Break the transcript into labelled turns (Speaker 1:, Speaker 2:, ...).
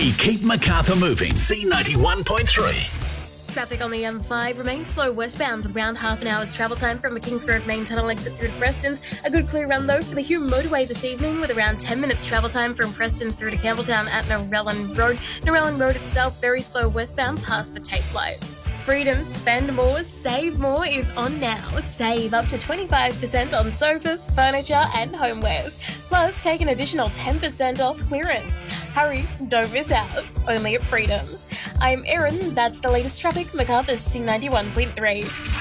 Speaker 1: We keep Macarthur moving. C91.3.
Speaker 2: Traffic on the M5 remains slow westbound with around half an hour's travel time from the Kingsgrove main tunnel exit through to Preston's. A good clear run though for the Hume motorway this evening with around 10 minutes travel time from Preston's through to Campbelltown at Narellan Road. Narellan Road itself very slow westbound past the tape lights. Freedom Spend More, Save More is on now. Save up to 25% on sofas, furniture and homewares. Plus take an additional 10% off clearance. Hurry, don't miss out. Only at Freedom. I'm Erin, that's the latest traffic, Macarthur's C91.3.